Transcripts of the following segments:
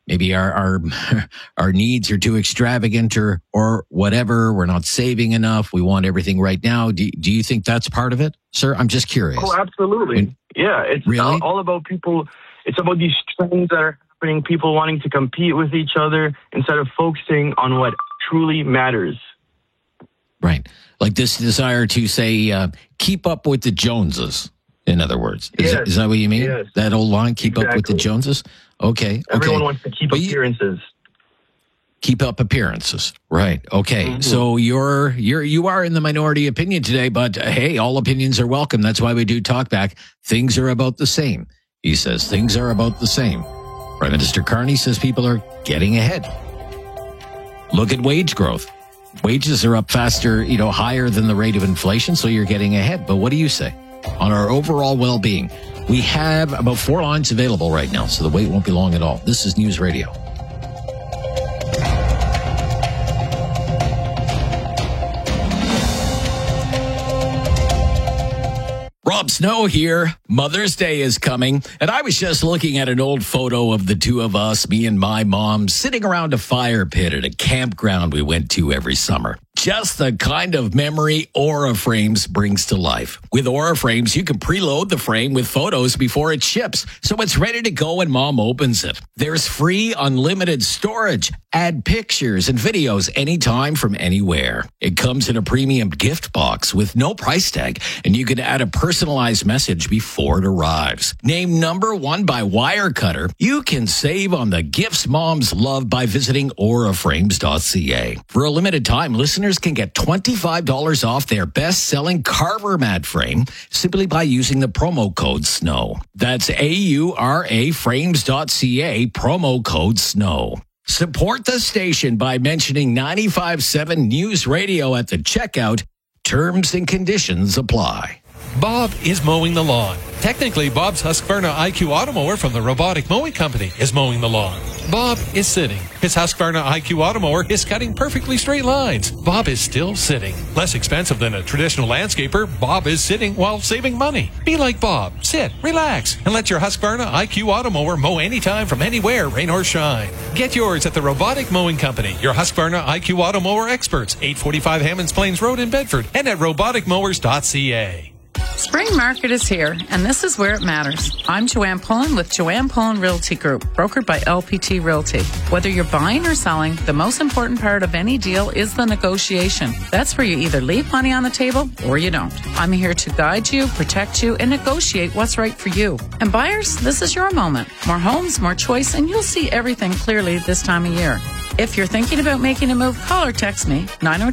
maybe our needs are too extravagant or whatever. We're not saving enough. We want everything right now. Do you think that's part of it, sir? I'm just curious. Oh, absolutely. Yeah, it's really? all about people. It's about these trends that are happening, people wanting to compete with each other instead of focusing on what truly matters. Right. Like this desire to say, keep up with the Joneses, in other words. Is that what you mean? Yes. That old line, keep up with the Joneses? Okay. Everyone wants to keep appearances. Keep up appearances. Right. Okay. Mm-hmm. So you are in the minority opinion today, but hey, all opinions are welcome. That's why we do Talk Back. Things are about the same. He says things are about the same. Prime Minister Carney says people are getting ahead. Look at wage growth. Wages are up faster, higher than the rate of inflation, so you're getting ahead. But what do you say on our overall well-being? We have about 4 lines available right now, so the wait won't be long at all. This is News Radio. Rob Snow here. Mother's Day is coming, and I was just looking at an old photo of the two of us, me and my mom, sitting around a fire pit at a campground we went to every summer. Just the kind of memory Aura Frames brings to life. With Aura Frames, you can preload the frame with photos before it ships, so it's ready to go when mom opens it. There's free unlimited storage. Add pictures and videos anytime from anywhere. It comes in a premium gift box with no price tag, and you can add a personalized message before it arrives. Named #1 by Wirecutter, you can save on the gifts moms love by visiting auraframes.ca. For a limited time, listeners can get $25 off their best-selling Carver mat frame simply by using the promo code SNOW. That's auraframes.ca, promo code SNOW. Support the station by mentioning 95.7 News Radio at the checkout. Terms and conditions apply. Bob is mowing the lawn. Technically, Bob's Husqvarna IQ Automower from the Robotic Mowing Company is mowing the lawn. Bob is sitting. His Husqvarna IQ Automower is cutting perfectly straight lines. Bob is still sitting. Less expensive than a traditional landscaper, Bob is sitting while saving money. Be like Bob. Sit, relax, and let your Husqvarna IQ Automower mow anytime from anywhere, rain or shine. Get yours at the Robotic Mowing Company, your Husqvarna IQ Automower experts, 845 Hammonds Plains Road in Bedford, and at roboticmowers.ca. Spring market is here, and this is where it matters. I'm Joanne Pullen with Joanne Pullen Realty Group, brokered by LPT Realty. Whether you're buying or selling, the most important part of any deal is the negotiation. That's where you either leave money on the table or you don't. I'm here to guide you, protect you, and negotiate what's right for you. And buyers, this is your moment. More homes, more choice, and you'll see everything clearly this time of year. If you're thinking about making a move, call or text me,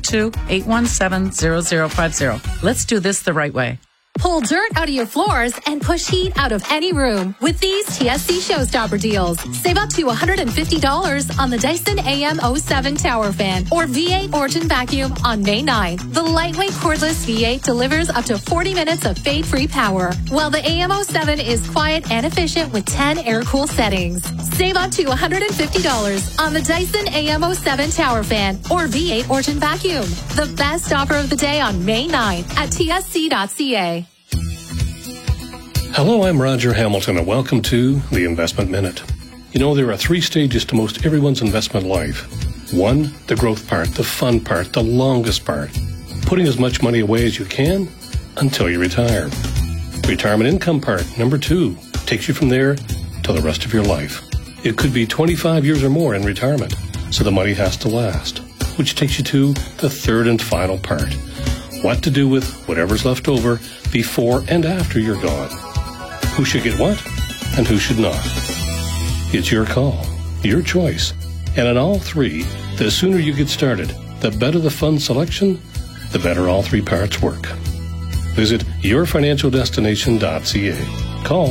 902-817-0050. Let's do this the right way. Pull dirt out of your floors and push heat out of any room with these TSC Showstopper deals. Save up to $150 on the Dyson AM07 Tower Fan or V8 Orton Vacuum on May 9th. The lightweight cordless V8 delivers up to 40 minutes of fade-free power, while the AM07 is quiet and efficient with 10 air-cool settings. Save up to $150 on the Dyson AM07 Tower Fan or V8 Orton Vacuum. The best offer of the day on May 9th at tsc.ca. Hello, I'm Roger Hamilton, and welcome to the Investment Minute. You know, there are 3 stages to most everyone's investment life. 1, the growth part, the fun part, the longest part. Putting as much money away as you can until you retire. Retirement income part, number 2, takes you from there to the rest of your life. It could be 25 years or more in retirement, so the money has to last, which takes you to the 3rd and final part. What to do with whatever's left over before and after you're gone. Who should get what and who should not? It's your call, your choice. And in all 3, the sooner you get started, the better the fund selection, the better all 3 parts work. Visit yourfinancialdestination.ca. Call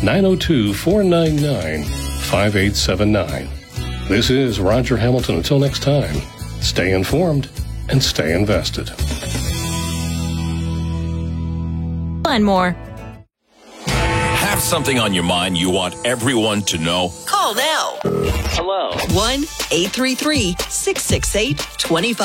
902-499-5879. This is Roger Hamilton. Until next time, stay informed and stay invested. And more. Have something on your mind you want everyone to know? Call now. Hello.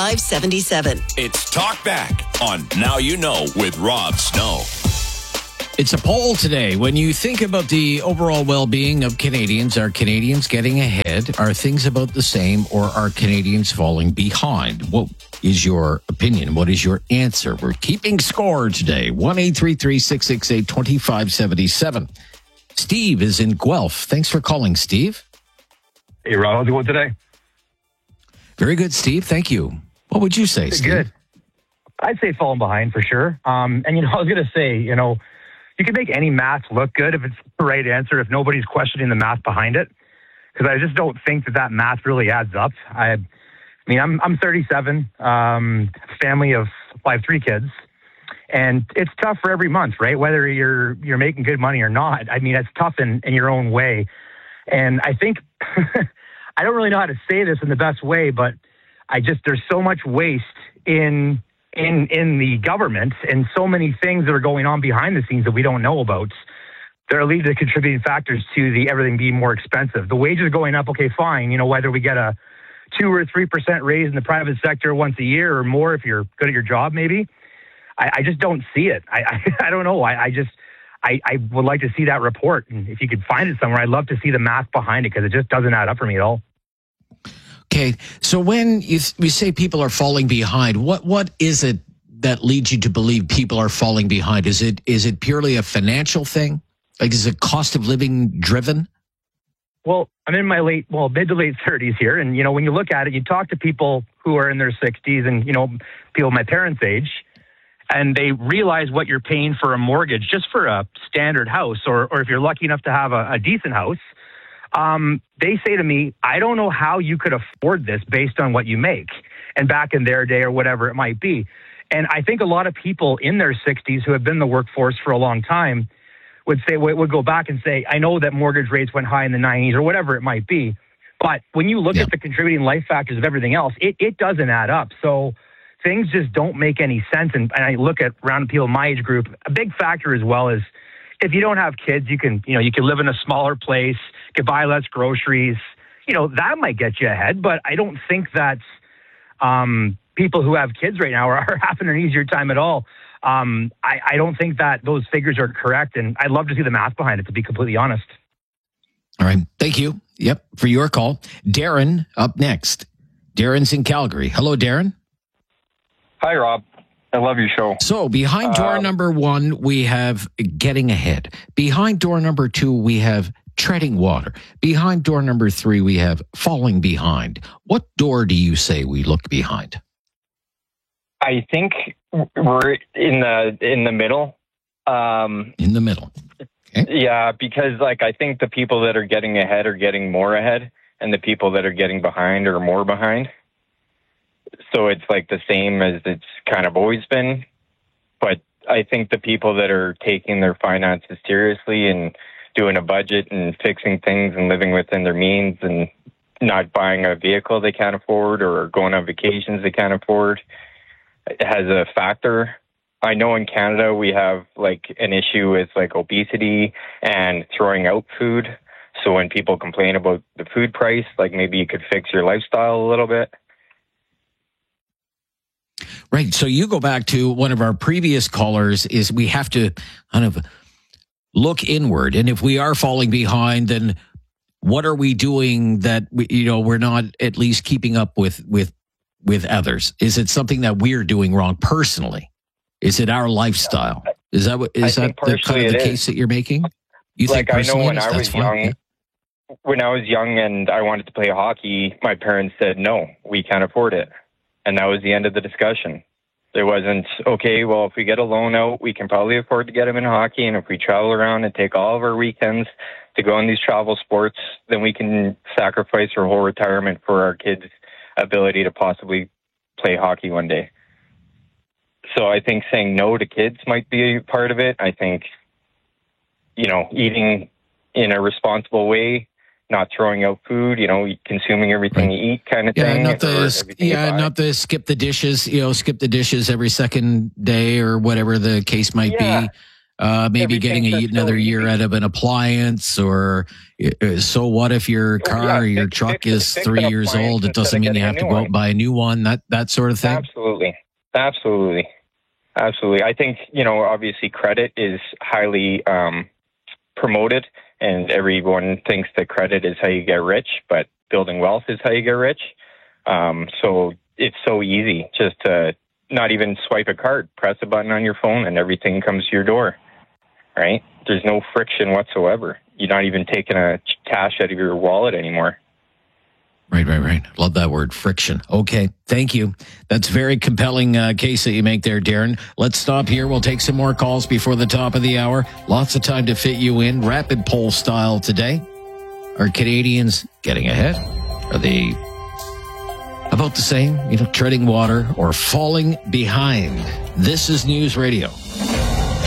1-833-668-2577. It's Talk Back on Now You Know with Rob Snow. It's a poll today. When you think about the overall well-being of Canadians, are Canadians getting ahead? Are things about the same, or are Canadians falling behind? What is your opinion? What is your answer? We're keeping score today. 1-833-668-2577. Steve is in Guelph. Thanks for calling, Steve. Hey, Rob, how's it going today? Very good, Steve. Thank you. What would you say, Steve? Good. I'd say falling behind for sure. And, I was going to say, you can make any math look good if it's the right answer, if nobody's questioning the math behind it. Because I just don't think that math really adds up. I'm 37, family of, I have 3 kids. And it's tough for every month, right? Whether you're making good money or not. It's tough in your own way. And I think, I don't really know how to say this in the best way, but there's so much waste in the government and so many things that are going on behind the scenes that we don't know about. They're leading to contributing factors to everything being more expensive. The wages going up, okay, fine. Whether we get a 2 or 3% raise in the private sector once a year or more if you're good at your job, maybe. I just don't see it. I don't know. I would like to see that report. And if you could find it somewhere, I'd love to see the math behind it because it just doesn't add up for me at all. Okay. So when we say people are falling behind, what is it that leads you to believe people are falling behind? Is it purely a financial thing? Like, is it cost of living driven? Well, I'm in my mid to late 30s here. And, when you look at it, you talk to people who are in their 60s and, people my parents' age, and they realize what you're paying for a mortgage just for a standard house, or if you're lucky enough to have a decent house. They say to me, I don't know how you could afford this based on what you make, and back in their day or whatever it might be. And I think a lot of people in their 60s who have been in the workforce for a long time would go back and say, I know that mortgage rates went high in the 90s or whatever it might be. But when you look at the contributing life factors of everything else, it doesn't add up. So things just don't make any sense. And I look at around people in my age group, a big factor as well is if you don't have kids, you can live in a smaller place, you can buy less groceries. That might get you ahead, but I don't think that people who have kids right now are having an easier time at all. I don't think that those figures are correct, and I'd love to see the math behind it, to be completely honest. All right. Thank you. Yep, for your call. Darren up next. Darren's in Calgary. Hello, Darren. Hi, Rob. I love your show. So behind door number 1, we have getting ahead. Behind door number 2, we have treading water. Behind door number 3, we have falling behind. What door do you say we look behind? I think we're in the middle. In the middle. Okay. Yeah, because I think the people that are getting ahead are getting more ahead, and the people that are getting behind are more behind. So it's the same as it's kind of always been. But I think the people that are taking their finances seriously and doing a budget and fixing things and living within their means and not buying a vehicle they can't afford or going on vacations they can't afford has a factor. I know in Canada we have an issue with obesity and throwing out food. So when people complain about the food price, maybe you could fix your lifestyle a little bit. Right. So you go back to one of our previous callers is we have to kind of look inward. And if we are falling behind, then what are we doing that we're not at least keeping up with others? Is it something that we're doing wrong personally? Is it our lifestyle? Is that the case that you're making? You think I know when I was young, when I was young and I wanted to play hockey, my parents said, no, we can't afford it. And that was the end of the discussion. There wasn't, okay, well, if we get a loan out, we can probably afford to get him in hockey. And if we travel around and take all of our weekends to go on these travel sports, then we can sacrifice our whole retirement for our kids' ability to possibly play hockey one day. So I think saying no to kids might be part of it. I think, eating in a responsible way, not throwing out food, consuming everything you eat kind of thing. Not to skip the dishes, every second day or whatever the case might be. Maybe getting another year out of an appliance, or so what if your car or your truck is 3 years old? It doesn't mean you have to go out and buy a new one, that sort of thing. Absolutely. Absolutely. I think, obviously credit is highly promoted, and everyone thinks that credit is how you get rich, but building wealth is how you get rich. So it's so easy just to not even swipe a card, press a button on your phone, and everything comes to your door, right? There's no friction whatsoever. You're not even taking a cash out of your wallet anymore. Right. Love that word, friction. Okay, thank you. That's very compelling case that you make there, Darren. Let's stop here. We'll take some more calls before the top of the hour. Lots of time to fit you in. Rapid poll style today. Are Canadians getting ahead? Are they about the same, treading water, or falling behind? This is News Radio